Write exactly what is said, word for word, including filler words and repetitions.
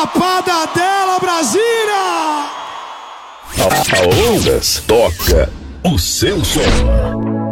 Chapada dela, Brasília! A Ondas toca o seu som.